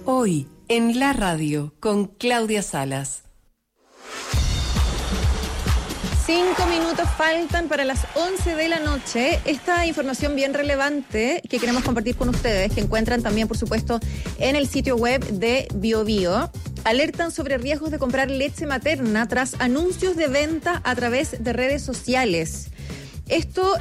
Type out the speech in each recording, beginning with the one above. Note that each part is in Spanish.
Hoy, en la radio, con Claudia Salas. 5 minutos faltan para las 11 de la noche. Esta información bien relevante que queremos compartir con ustedes, que encuentran también, por supuesto, en el sitio web de BioBio. Alertan sobre riesgos de comprar leche materna tras anuncios de venta a través de redes sociales. Esto,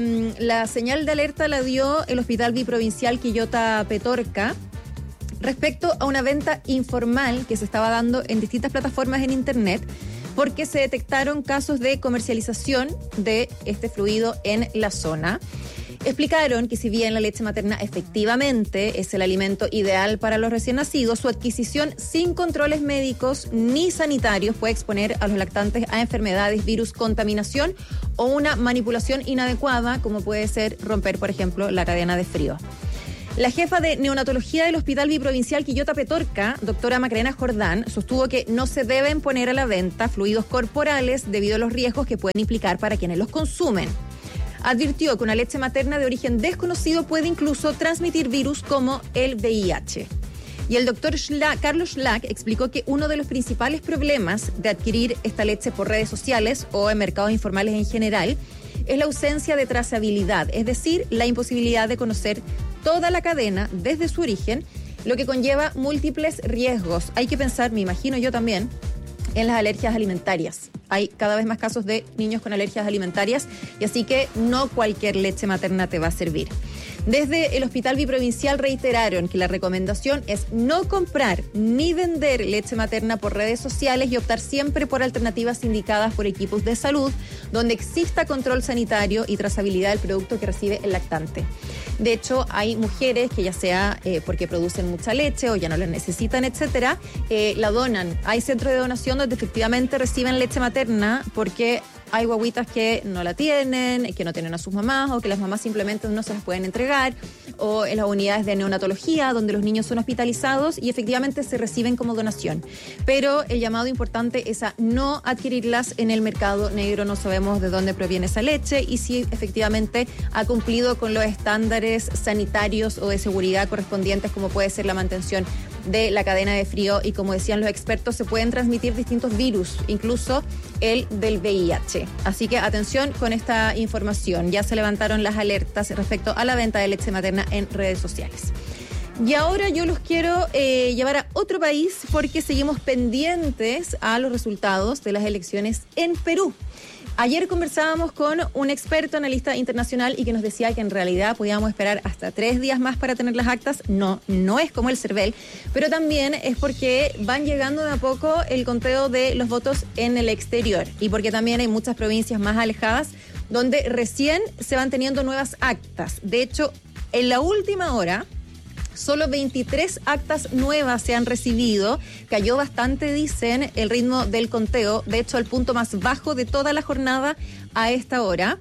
la señal de alerta la dio el Hospital Biprovincial Quillota Petorca respecto a una venta informal que se estaba dando en distintas plataformas en internet, porque se detectaron casos de comercialización de este fluido en la zona. Explicaron que si bien la leche materna efectivamente es el alimento ideal para los recién nacidos, su adquisición sin controles médicos ni sanitarios puede exponer a los lactantes a enfermedades, virus, contaminación o una manipulación inadecuada, como puede ser romper, por ejemplo, la cadena de frío. La jefa de neonatología del Hospital Biprovincial Quillota Petorca, doctora Macarena Jordán, sostuvo que no se deben poner a la venta fluidos corporales debido a los riesgos que pueden implicar para quienes los consumen. Advirtió que una leche materna de origen desconocido puede incluso transmitir virus como el VIH. Y el doctor Carlos Schlack explicó que uno de los principales problemas de adquirir esta leche por redes sociales o en mercados informales en general es la ausencia de trazabilidad, es decir, la imposibilidad de conocer toda la cadena desde su origen, lo que conlleva múltiples riesgos. Hay que pensar, me imagino yo también, en las alergias alimentarias. Hay cada vez más casos de niños con alergias alimentarias y así que no cualquier leche materna te va a servir. Desde el Hospital Biprovincial reiteraron que la recomendación es no comprar ni vender leche materna por redes sociales y optar siempre por alternativas indicadas por equipos de salud donde exista control sanitario y trazabilidad del producto que recibe el lactante. De hecho, hay mujeres que ya sea porque producen mucha leche o ya no la necesitan, etcétera, la donan. Hay centros de donación donde efectivamente reciben leche materna porque hay guaguitas que no la tienen, que no tienen a sus mamás o que las mamás simplemente no se las pueden entregar, o en las unidades de neonatología donde los niños son hospitalizados y efectivamente se reciben como donación. Pero el llamado importante es a no adquirirlas en el mercado negro. No sabemos de dónde proviene esa leche y si efectivamente ha cumplido con los estándares sanitarios o de seguridad correspondientes, como puede ser la mantención de la cadena de frío, y como decían los expertos, se pueden transmitir distintos virus, incluso el del VIH. Así que atención con esta información. Ya se levantaron las alertas respecto a la venta de leche materna en redes sociales. Y ahora yo los quiero llevar a otro país porque seguimos pendientes a los resultados de las elecciones en Perú. Ayer conversábamos con un experto analista internacional y que nos decía que en realidad podíamos esperar hasta 3 días más para tener las actas. No es como el CERVEL, pero también es porque van llegando de a poco el conteo de los votos en el exterior y porque también hay muchas provincias más alejadas donde recién se van teniendo nuevas actas. De hecho, en la última hora, solo 23 actas nuevas se han recibido. Cayó bastante, dicen, el ritmo del conteo. De hecho, al punto más bajo de toda la jornada a esta hora.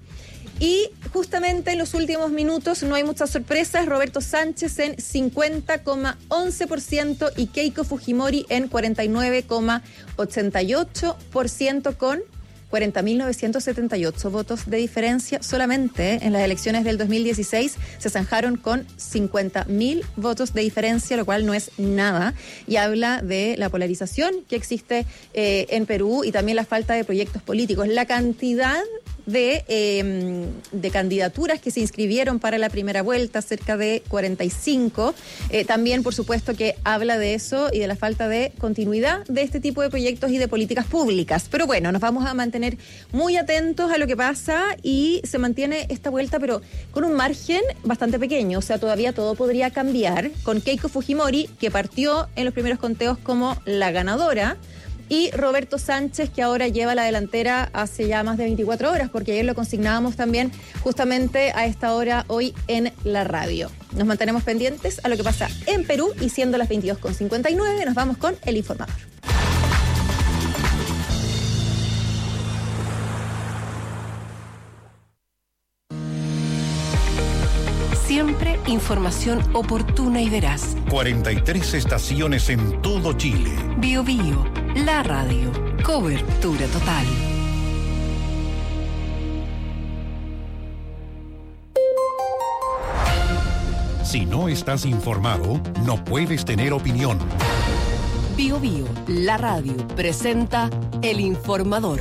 Y justamente en los últimos minutos no hay muchas sorpresas. Roberto Sánchez en 50,11% y Keiko Fujimori en 49,88% con 40.978 votos de diferencia solamente. En las elecciones del 2016 se zanjaron con 50.000 votos de diferencia, lo cual no es nada, y habla de la polarización que existe en Perú y también la falta de proyectos políticos. La cantidad de candidaturas que se inscribieron para la primera vuelta, cerca de 45, también por supuesto que habla de eso y de la falta de continuidad de este tipo de proyectos y de políticas públicas. Pero bueno, nos vamos a mantener muy atentos a lo que pasa y se mantiene esta vuelta, pero con un margen bastante pequeño. O sea, todavía todo podría cambiar con Keiko Fujimori, que partió en los primeros conteos como la ganadora, y Roberto Sánchez, que ahora lleva la delantera hace ya más de 24 horas, porque ayer lo consignábamos también justamente a esta hora hoy en la radio. Nos mantenemos pendientes a lo que pasa en Perú y siendo las 22:59 nos vamos con el informador. Siempre información oportuna y veraz. 43 estaciones en todo Chile. BioBio, la radio. Cobertura total. Si no estás informado, no puedes tener opinión. BioBio, la radio, presenta El Informador.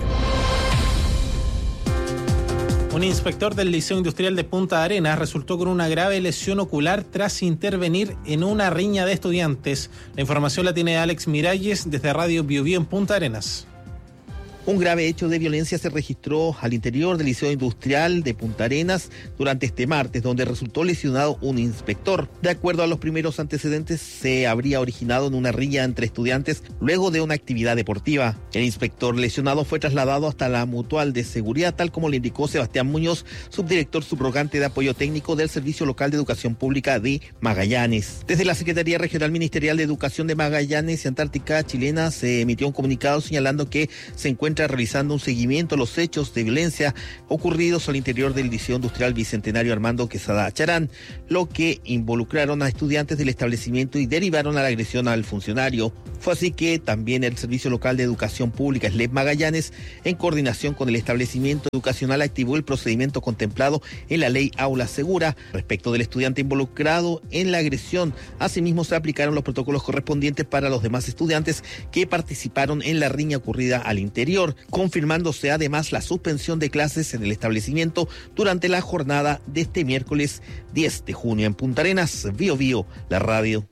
Un inspector del Liceo Industrial de Punta Arenas resultó con una grave lesión ocular tras intervenir en una riña de estudiantes. La información la tiene Alex Miralles desde Radio BioBio en Punta Arenas. Un grave hecho de violencia se registró al interior del Liceo Industrial de Punta Arenas durante este martes, donde resultó lesionado un inspector. De acuerdo a los primeros antecedentes, se habría originado en una riña entre estudiantes luego de una actividad deportiva. El inspector lesionado fue trasladado hasta la Mutual de Seguridad, tal como le indicó Sebastián Muñoz, subdirector subrogante de apoyo técnico del Servicio Local de Educación Pública de Magallanes. Desde la Secretaría Regional Ministerial de Educación de Magallanes y Antártica Chilena se emitió un comunicado señalando que se encuentra realizando un seguimiento a los hechos de violencia ocurridos al interior del Liceo Industrial Bicentenario Armando Quesada Charán, lo que involucraron a estudiantes del establecimiento y derivaron a la agresión al funcionario. Fue así que también el Servicio Local de Educación Pública SLEP Magallanes, en coordinación con el establecimiento educacional, activó el procedimiento contemplado en la Ley Aula Segura respecto del estudiante involucrado en la agresión. Asimismo, se aplicaron los protocolos correspondientes para los demás estudiantes que participaron en la riña ocurrida al interior, confirmándose además la suspensión de clases en el establecimiento durante la jornada de este miércoles 10 de junio en Punta Arenas. BioBio, la radio.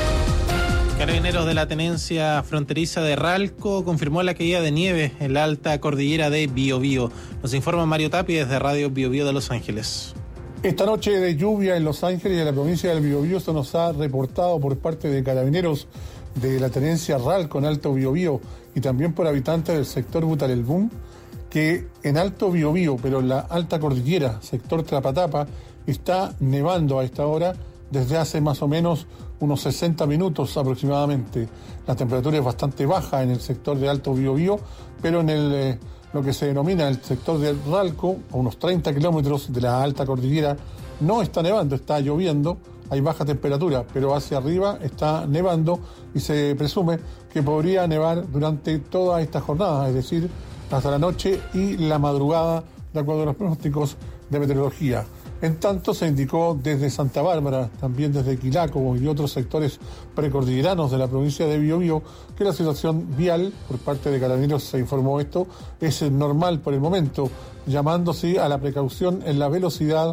Carabineros de la Tenencia Fronteriza de Ralco confirmó la caída de nieve en la alta cordillera de Biobío. Nos informa Mario Tapia desde Radio BioBio de Los Ángeles. Esta noche de lluvia en Los Ángeles y en la provincia del Biobío se nos ha reportado por parte de Carabineros de la Tenencia Ralco en Alto Biobío y también por habitantes del sector Butarelbún, que en Alto Biobío, pero en la alta cordillera, sector Trapatapa, está nevando a esta hora desde hace más o menos unos 60 minutos aproximadamente. La temperatura es bastante baja en el sector de Alto Biobío, pero en lo que se denomina el sector de Ralco, a unos 30 kilómetros de la alta cordillera, no está nevando, está lloviendo, hay baja temperatura, pero hacia arriba está nevando y se presume que podría nevar durante toda esta jornada, es decir, hasta la noche y la madrugada, de acuerdo a los pronósticos de meteorología. En tanto, se indicó desde Santa Bárbara, también desde Quilaco y otros sectores precordilleranos de la provincia de Biobío, que la situación vial, por parte de Carabineros se informó esto, es normal por el momento, llamándose a la precaución en la velocidad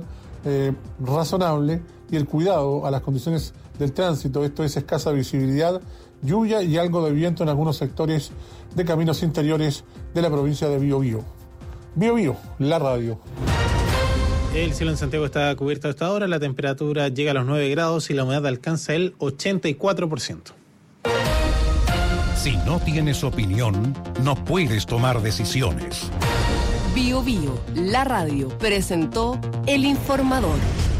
razonable y el cuidado a las condiciones del tránsito. Esto es escasa visibilidad, lluvia y algo de viento en algunos sectores de caminos interiores de la provincia de Biobío. BioBio, la radio. El cielo en Santiago está cubierto a esta hora, la temperatura llega a los 9 grados y la humedad alcanza el 84%. Si no tienes opinión, no puedes tomar decisiones. BioBio, la radio, presentó El Informador.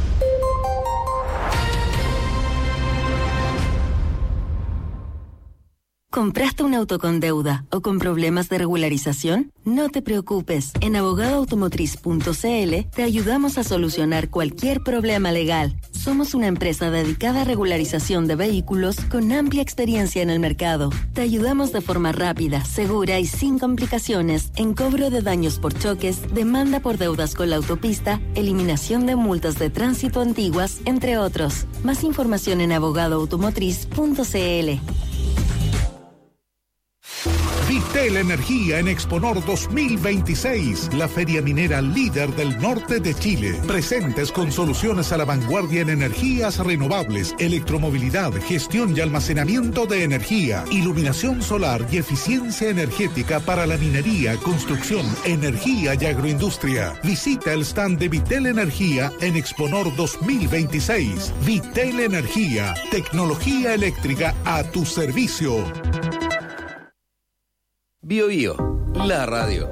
¿Compraste un auto con deuda o con problemas de regularización? No te preocupes. En abogadoautomotriz.cl te ayudamos a solucionar cualquier problema legal. Somos una empresa dedicada a regularización de vehículos con amplia experiencia en el mercado. Te ayudamos de forma rápida, segura y sin complicaciones en cobro de daños por choques, demanda por deudas con la autopista, eliminación de multas de tránsito antiguas, entre otros. Más información en abogadoautomotriz.cl. Vitel Energía en Exponor 2026, la feria minera líder del norte de Chile. Presentes con soluciones a la vanguardia en energías renovables, electromovilidad, gestión y almacenamiento de energía, iluminación solar y eficiencia energética para la minería, construcción, energía y agroindustria. Visita el stand de Vitel Energía en Exponor 2026. Vitel Energía, tecnología eléctrica a tu servicio. BioBio, la radio.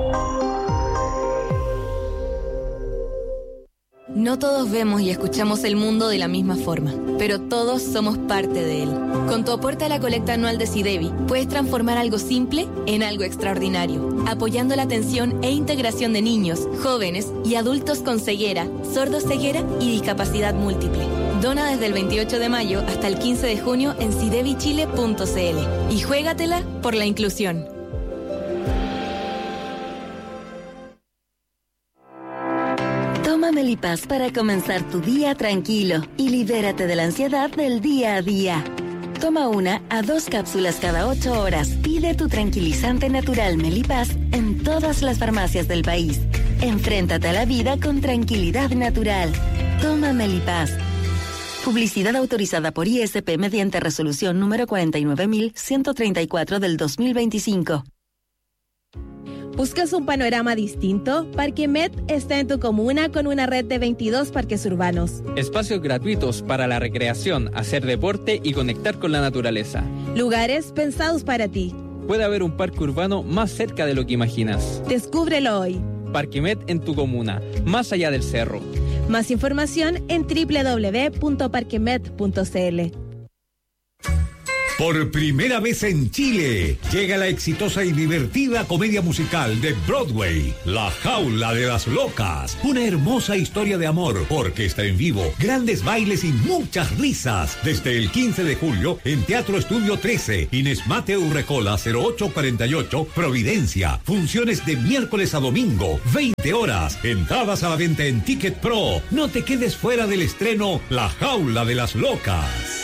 No todos vemos y escuchamos el mundo de la misma forma, pero todos somos parte de él. Con tu aporte a la colecta anual de SIDEBI, puedes transformar algo simple en algo extraordinario, apoyando la atención e integración de niños, jóvenes y adultos con ceguera, sordoceguera y discapacidad múltiple. Dona desde el 28 de mayo hasta el 15 de junio en sidebichile.cl y juégatela por la inclusión. Toma Melipaz para comenzar tu día tranquilo y libérate de la ansiedad del día a día. Toma 1 a 2 cápsulas cada 8 horas. Pide tu tranquilizante natural Melipaz en todas las farmacias del país. Enfréntate a la vida con tranquilidad natural. Toma Melipaz. Publicidad autorizada por ISP mediante resolución número 49.134 del 2025. ¿Buscas un panorama distinto? Parquemet está en tu comuna con una red de 22 parques urbanos. Espacios gratuitos para la recreación, hacer deporte y conectar con la naturaleza. Lugares pensados para ti. Puede haber un parque urbano más cerca de lo que imaginas. Descúbrelo hoy. Parquemet en tu comuna, más allá del cerro. Más información en www.parquemet.cl. Por primera vez en Chile, llega la exitosa y divertida comedia musical de Broadway, La Jaula de las Locas. Una hermosa historia de amor, orquesta en vivo, grandes bailes y muchas risas. Desde el 15 de julio en Teatro Estudio 13, Inés Mateo Urrecola 0848, Providencia. Funciones de miércoles a domingo, 20 horas. Entradas a la venta en Ticket Pro. No te quedes fuera del estreno La Jaula de las Locas.